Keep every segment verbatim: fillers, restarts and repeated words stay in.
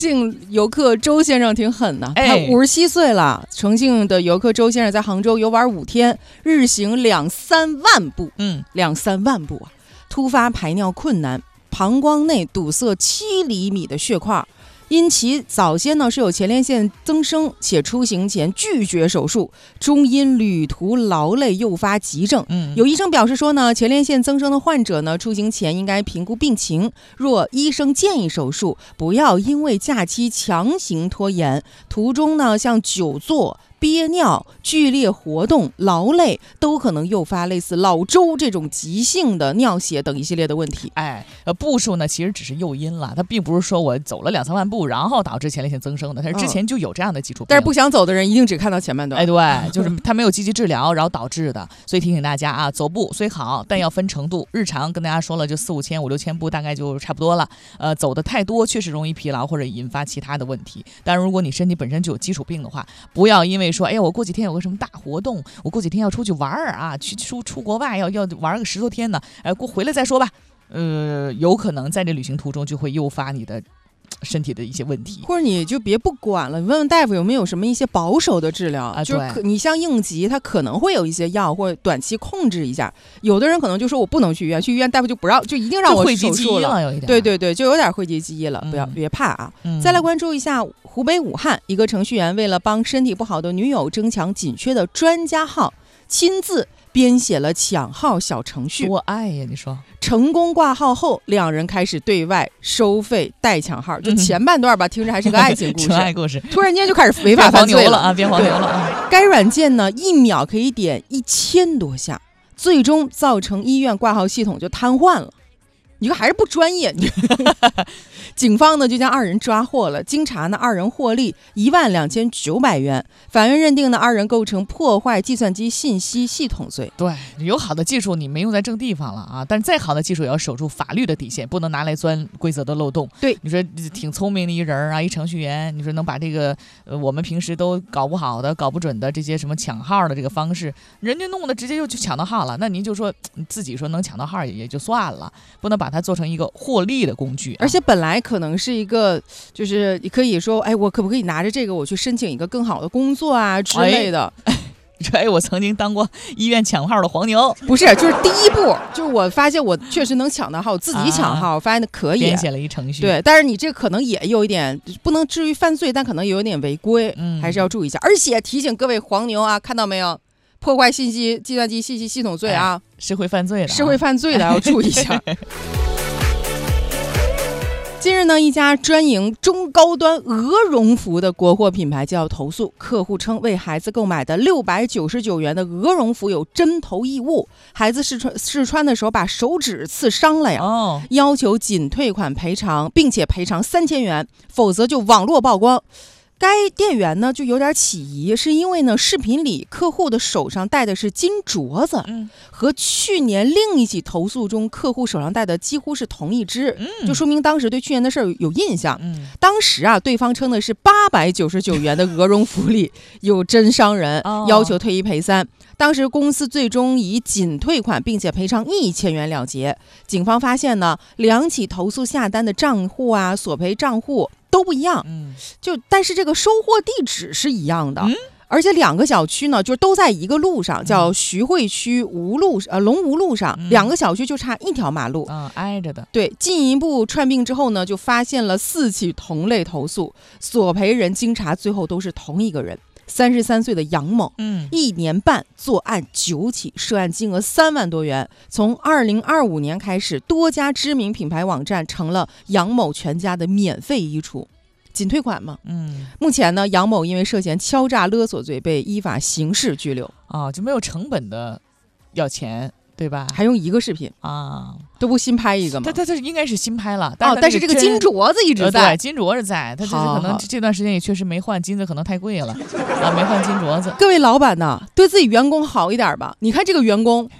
姓游客周先生挺狠的， 哎、 他五十七岁了。重庆的游客周先生在杭州游玩五天，日行两三万步， 嗯， 两三万步啊！突发排尿困难，膀胱内堵塞七厘米的血块。因其早先呢是有前列腺增生，且出行前拒绝手术，终因旅途劳累诱发急症。 嗯， 有医生表示说呢，前列腺增生的患者呢，出行前应该评估病情，若医生建议手术，不要因为假期强行拖延，途中呢像久坐、憋尿、剧烈活动、劳累都可能诱发类似老周这种急性的尿血等一系列的问题。 哎，呃，步数呢其实只是诱因了，它并不是说我走了两三万步然后导致前列腺增生的，它是之前就有这样的基础病、嗯。 但是不想走的人一定只看到前半段。 哎，对，就是他没有积极治疗，然后导致的。所以提醒大家啊，走步虽好，但要分程度。日常跟大家说了，就四五千、五六千步大概就差不多了。呃，走的太多确实容易疲劳或者引发其他的问题。但如果你身体本身就有基础病的话，不要因为说，哎呀，我过几天有个什么大活动，我过几天要出去玩啊，去出出国外要要玩个十多天呢，哎，过回来再说吧。呃，有可能在这旅行途中就会诱发你的身体的一些问题， 或者你就别不管了，你问问大夫有没有什么一些保守的治疗啊？就是可你像应急，它可能会有一些药或者短期控制一下。有的人可能就说我不能去医院，去医院大夫就不让，就一定让我手术了。 了有一点对对对，就有点讳疾忌医了， 嗯、 不要别怕啊、 嗯。 再来关注一下湖北武汉一个程序员为了帮身体不好的女友争抢紧缺的专家号，亲自编写了抢号小程序， 多爱呀！你说成功挂号后，两人开始对外收费代抢号。就前半段吧，嗯、听着还是个爱情故事， 纯爱故事， 突然间就开始违法犯罪了啊！变黄牛了啊！ 该软件呢，一秒可以点一千多下，最终造成医院挂号系统就瘫痪了。你说还是不专业。警方呢就将二人抓获了，经查呢二人获利一万两千九百元，法院认定呢二人构成破坏计算机信息系统罪。 对，有好的技术你没用在正地方了啊，但是再好的技术也要守住法律的底线，不能拿来钻规则的漏洞。 对， 你说挺聪明的一人啊，一程序员，你说能把这个呃我们平时都搞不好的、搞不准的这些什么抢号的这个方式，人家弄的直接就抢到号了，那您就说自己说能抢到号也就算了，不能把它做成一个获利的工具、啊。 而且本来可能是一个，就是可以说，哎，我可不可以拿着这个我去申请一个更好的工作啊之类的。 哎你说，哎，我曾经当过医院抢号的黄牛， 不是，就是第一步，就是我发现我确实能抢到号，我自己抢号，啊、我发现可以， 编写了一程序。 对，但是你这可能也有一点，不能至于犯罪，但可能有一点违规，嗯，还是要注意一下。而且提醒各位黄牛啊，看到没有，破坏信息计算机信息系统罪啊， 哎、是会犯罪的、啊， 是会犯罪的，要注意一下。近日呢，一家专营中高端鹅绒服的国货品牌就要投诉，客户称为孩子购买的六百九十九元的鹅绒服有针头异物，孩子试穿试穿的时候把手指刺伤了呀， 哦， 要求仅退款赔偿，并且赔偿三千元，否则就网络曝光。该店员呢就有点起疑，是因为呢视频里客户的手上戴的是金镯子，嗯，和去年另一起投诉中客户手上戴的几乎是同一只，嗯，就说明当时对去年的事儿有印象。嗯，当时啊，对方称的是八百九十九元的鹅绒服里有针伤人，哦，要求退一赔三。当时公司最终以仅退款并且赔偿一千元了结。警方发现呢，两起投诉下单的账户啊、索赔账户都不一样，嗯，就但是这个收货地址是一样的，嗯，而且两个小区呢就都在一个路上，叫徐汇区吴路呃龙吴路上，嗯，两个小区就差一条马路， 啊，挨着的。对， 进一步串并之后呢，就发现了四起同类投诉，索赔人经查最后都是同一个人。三十三岁的杨某，嗯，一年半作案九起，涉案金额三万多元。从二零二五年开始，多家知名品牌网站成了杨某全家的免费衣橱，仅退款嘛。嗯，目前呢，杨某因为涉嫌敲诈勒索罪被依法刑事拘留。 啊，就没有成本的要钱。对吧？ 还用一个视频啊？ 都不新拍一个吗？ 他他他应该是新拍了，但是、 哦、但是这个金镯子一直在， 呃、对，金镯子在，他就是可能这段时间也确实没换金子，可能太贵了啊，没换金镯子。 各位老板呢，对自己员工好一点吧。你看这个员工，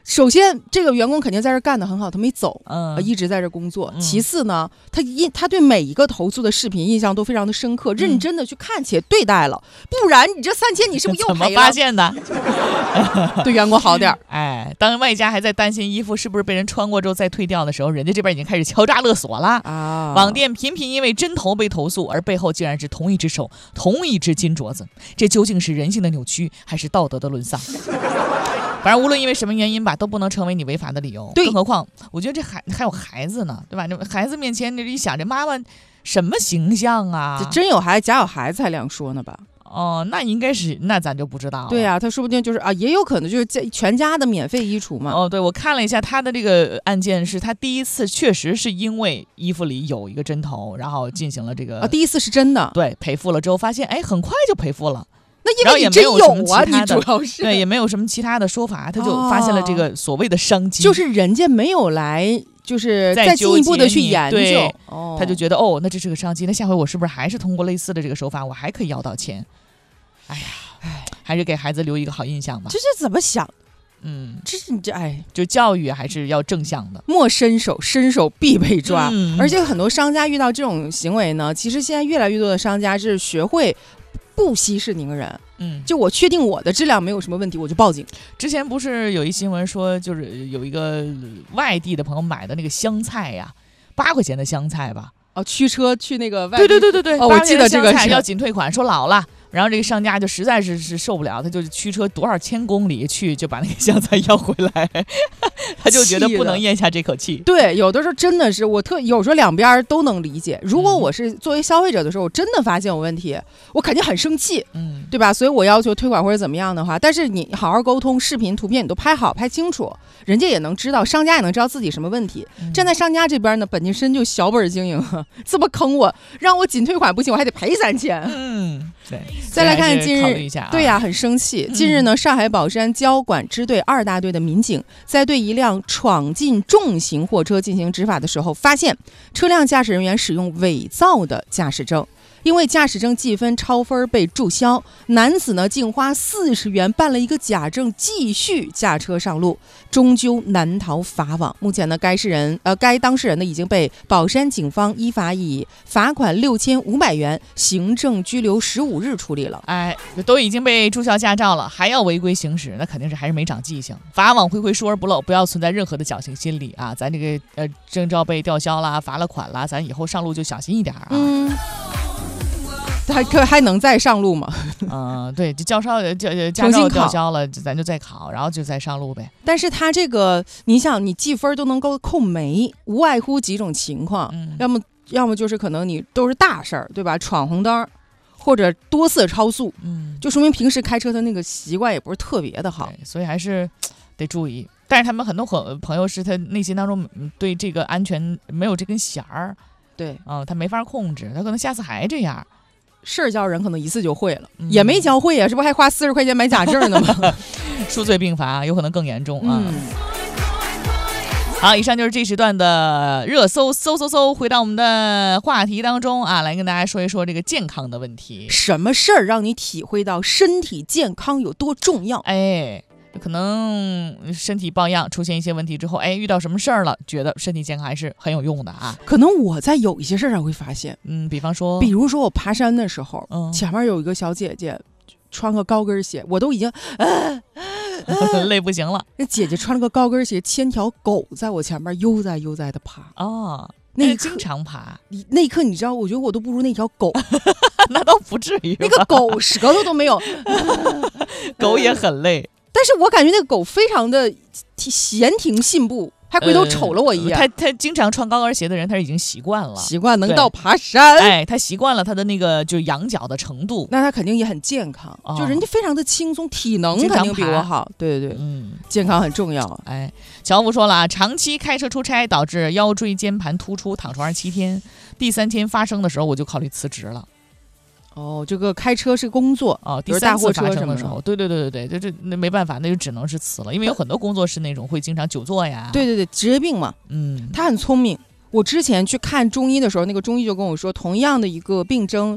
首先，这个员工肯定在这干得很好，他没走， 嗯， 呃、一直在这工作。 嗯、 其次呢，他印他对每一个投诉的视频印象都非常的深刻，嗯、认真的去看且对待了。不然你这三千你是不是又赔了？ 怎么发现的？ 对员工好点。 哎，当卖家还在担心衣服是不是被人穿过之后再退掉的时候，人家这边已经开始敲诈勒索了啊！网店频频因为针头被投诉，而背后竟然是同一只手、同一只金镯子，这究竟是人性的扭曲，还是道德的沦丧？反正无论因为什么原因吧，都不能成为你违法的理由。更何况，我觉得这孩还有孩子呢，对吧？这孩子面前，你一想，这妈妈什么形象啊？ 这真有孩子，假有孩子才两说呢吧？ 哦，那应该是，那咱就不知道了。 对呀、啊，他说不定就是啊，也有可能就是全家的免费衣橱嘛。 哦，对，我看了一下他的这个案件，是他第一次确实是因为衣服里有一个针头，然后进行了这个啊，第一次是真的， 对，赔付了之后发现，哎，很快就赔付了。 那因为你真有啊，你主要是对，也没有什么其他的说法，他就发现了这个所谓的商机， 哦、就是人家没有来，就是再进一步的去研究， 哦、他就觉得哦，那这是个商机，那下回我是不是还是通过类似的这个手法，我还可以要到钱？哎呀，还是给孩子留一个好印象吧。 这是怎么想？ 嗯， 这是你这哎， 就教育还是要正向的， 莫伸手，伸手必被抓。 嗯、 而且很多商家遇到这种行为呢，其实现在越来越多的商家是学会不息事宁人。 嗯， 就我确定我的质量没有什么问题，我就报警。 之前不是有一新闻说，就是有一个外地的朋友买的那个香菜呀，八块钱的香菜吧。 哦，驱车去那个外地。对对对对对， 哦，我记得这个是要紧退款，说老了。然后这个商家就实在是是受不了，他就驱车多少千公里去，就把那个香菜要回来，他就觉得不能咽下这口气。 对，有的时候真的是我特有时候两边都能理解。如果我是作为消费者的时候，我真的发现有问题，我肯定很生气，嗯，对吧？所以我要求退款或者怎么样的话，但是你好好沟通，视频、图片你都拍好、拍清楚，人家也能知道，商家也能知道自己什么问题。嗯、站在商家这边呢，本金身就小本经营，这么坑我，让我仅退款不行，我还得赔三千。 嗯，对。 再来看近日， 啊、 对呀、啊，很生气。近日呢，上海宝山交管支队二大队的民警在对一辆闯进重型货车进行执法的时候，发现车辆驾驶人员使用伪造的驾驶证。因为驾驶证记分超分被注销，男子呢竟花四十元办了一个假证，继续驾车上路，终究难逃法网。目前呢，该事人呃该当事人呢已经被宝山警方依法以罚款六千五百元、行政拘留十五日处理了。 哎，都已经被注销驾照了，还要违规行驶，那肯定是还是没长记性。法网恢恢，疏而不漏，不要存在任何的侥幸心理啊！咱这个呃证照被吊销啦，罚了款啦，咱以后上路就小心一点啊。 嗯。还可还能再上路吗？ 嗯，对，就驾照驾驾照吊销了，咱就再考，然后就再上路呗。 但是他这个，你想，你记分都能够扣没，无外乎几种情况，嗯、要么要么就是可能你都是大事儿，对吧？闯红灯，或者多次超速，嗯，就说明平时开车的那个习惯也不是特别的好， 所以还是得注意。但是他们很多朋友是他内心当中对这个安全没有这根弦儿， 对， 嗯，他没法控制，他可能下次还这样。 事儿教人可能一次就会了，嗯、也没教会呀，这不还花四十块钱买假证呢吗？ 数罪并罚，有可能更严重啊。 嗯、 好，以上就是这时段的热搜，搜搜搜，回到我们的话题当中啊，来跟大家说一说这个健康的问题。 什么事儿让你体会到身体健康有多重要？ 哎。可能身体抱恙出现一些问题之后，哎，遇到什么事儿了，觉得身体健康还是很有用的啊。 可能我在有一些事儿上会发现， 嗯，比方说， 比如说我爬山的时候， 嗯， 前面有一个小姐姐穿个高跟鞋，我都已经、呃呃、累不行了。 那姐姐穿了个高跟鞋，牵条狗在我前面悠哉悠哉的爬。 哦， 那经常爬。 你那一刻你知道，我觉得我都不如那条狗。 那倒不至于， 那个狗舌头都没有， 狗也很累。 但是我感觉那个狗非常的闲庭信步，还回头瞅了我一眼。 呃、他他经常穿高跟鞋的人，他已经习惯了， 习惯能到爬山。 哎，他习惯了他的那个就仰角的程度， 那他肯定也很健康，哦、就人家非常的轻松，体能肯定比我好。对对对， 嗯， 健康很重要。 哎，乔夫说了啊，长期开车出差导致腰椎间盘突出，躺床上七天，第三天发生的时候我就考虑辞职了。 哦，这个开车是工作哦，第三次发生的时候，对对对对对，就这那没办法，那就只能是辞了，因为有很多工作是那种会经常久坐呀。 对对对，职业病嘛。 嗯， 他很聪明。我之前去看中医的时候，那个中医就跟我说，同样的一个病症，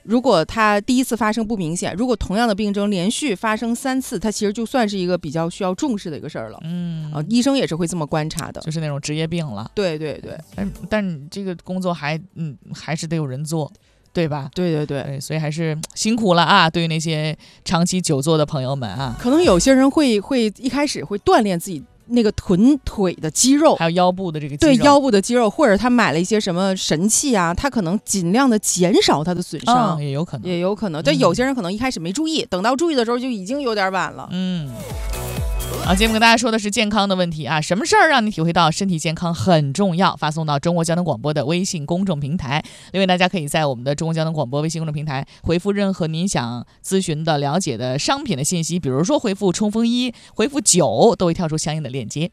如果它第一次发生不明显，如果同样的病症连续发生三次，它其实就算是一个比较需要重视的一个事儿了。 嗯， 啊，医生也是会这么观察的， 就是那种职业病了。 对对对， 但但你这个工作还嗯还是得有人做。对吧？ 对对对， 对，所以还是辛苦了啊！对于那些长期久坐的朋友们啊， 可能有些人会会一开始会锻炼自己那个臀腿的肌肉， 还有腰部的这个肌肉， 对腰部的肌肉，或者他买了一些什么神器啊，他可能尽量的减少他的损伤， 嗯、也有可能， 也有可能。但有些人可能一开始没注意，嗯、等到注意的时候就已经有点晚了。 嗯。好，节目跟大家说的是健康的问题啊，什么事儿让你体会到身体健康很重要？发送到中国交通广播的微信公众平台。另外，大家可以在我们的中国交通广播微信公众平台回复任何您想咨询的、了解的商品的信息，比如说回复冲锋衣、回复酒，都会跳出相应的链接。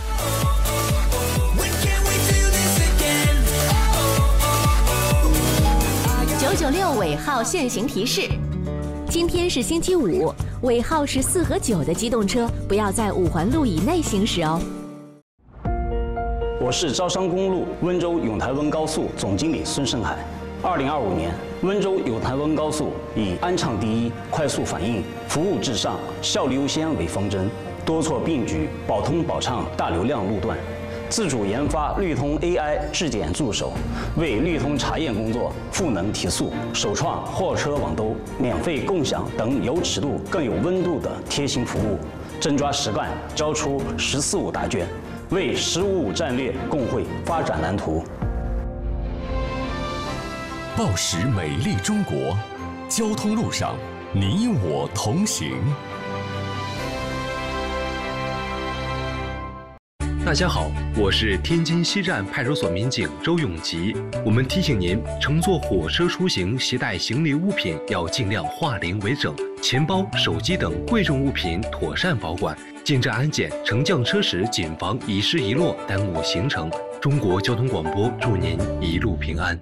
九九六尾号限行提示。今天是星期五，尾号是四和九的机动车不要在五环路以内行驶哦。 我是招商公路温州永台温高速总经理孙胜海。二零二五年，温州永台温高速以安畅第一、快速反应、服务至上、效率优先为方针，多措并举，保通保畅大流量路段。自主研发绿通 A I 质检助手，为绿通查验工作赋能提速，首创货车网兜、免费共享等有尺度更有温度的贴心服务，真抓实干，交出“十四五”答卷，为“十五五”战略共绘发展蓝图。 报时美丽中国，交通路上你我同行。 大家好，我是天津西站派出所民警周永吉。我们提醒您，乘坐火车出行携带行李物品要尽量化零为整，钱包、手机等贵重物品妥善保管。进站安检、乘降车时谨防遗失遗落，耽误行程。中国交通广播祝您一路平安。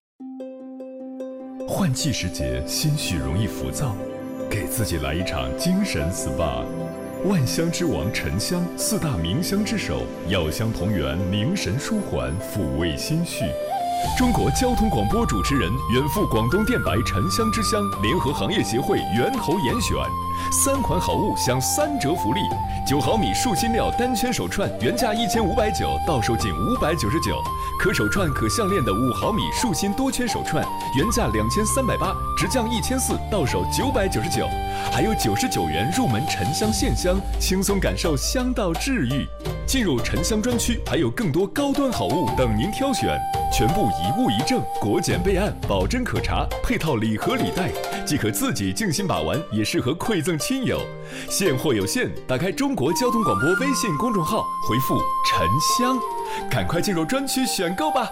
换季时节，心绪容易浮躁，给自己来一场精神 S P A。万香之王沉香，四大名香之首，药香同源，凝神舒缓，抚慰心绪。中国交通广播主持人远赴广东电白沉香之乡联合行业协会源头严选，三款好物享三折福利：九毫米树心料单圈手串原价一千五百九，到手仅五百九十九；可手串可项链的五毫米树心多圈手串原价两千三百八，直降一千四，到手九百九十九。还有九十九元入门沉香线香，轻松感受香道治愈。进入沉香专区，还有更多高端好物等您挑选，全部一物一证，国检备案，保真可查，配套礼盒礼袋，既可自己静心把玩，也适合馈赠亲友。现货有限，打开中国交通广播微信公众号，回复沉香，赶快进入专区选购吧。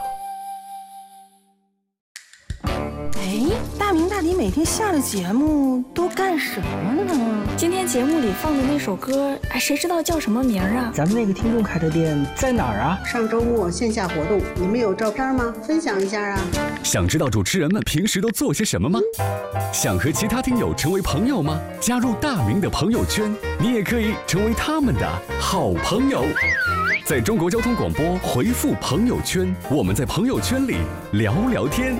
哎，大明大迪每天下了节目都干什么呢？ 今天节目里放的那首歌，哎，谁知道叫什么名啊？ 咱们那个听众开的店在哪儿啊？ 上周末线下活动，你们有照片吗？分享一下啊！ 想知道主持人们平时都做些什么吗？想和其他听友成为朋友吗？加入大明的朋友圈，你也可以成为他们的好朋友。在中国交通广播回复朋友圈，我们在朋友圈里聊聊天。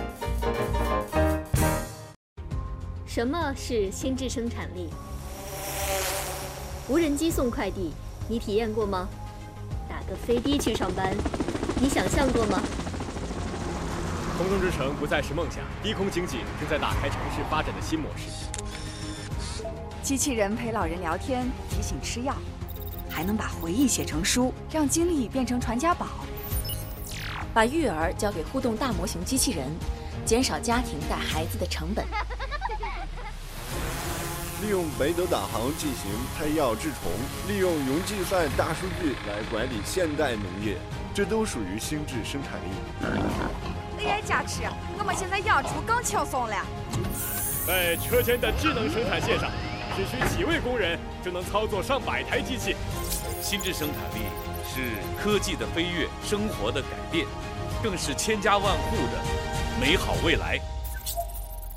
什么是心智生产力？无人机送快递，你体验过吗？打个飞的去上班，你想象过吗？ 空中之城不再是梦想，低空经济正在打开城市发展的新模式。 机器人陪老人聊天，提醒吃药，还能把回忆写成书，让经历变成传家宝。 把育儿交给互动大模型机器人，减少家庭带孩子的成本。 利用北斗导航进行胎药治虫，利用云计算大数据来管理现代农业，这都属于心智生产力。 A I 加持，我们现在养猪更轻松了。 在车间的智能生产线上，只需几位工人就能操作上百台机器。 心智生产力是科技的飞跃，生活的改变，更是千家万户的美好未来。